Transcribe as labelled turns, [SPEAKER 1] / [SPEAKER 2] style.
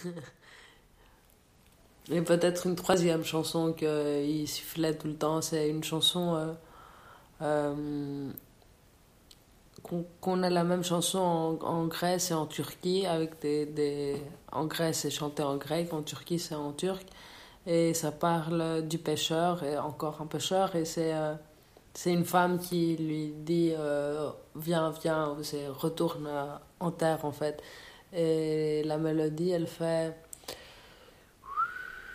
[SPEAKER 1] Et peut-être une troisième chanson qu'il sifflait tout le temps, c'est une chanson euh, qu'on a la même chanson en Grèce et en Turquie, avec en Grèce c'est chanté en grec, en Turquie c'est en turc, et ça parle du pêcheur et encore un pêcheur, et c'est une femme qui lui dit viens, viens, retourne en terre en fait. Et la mélodie elle fait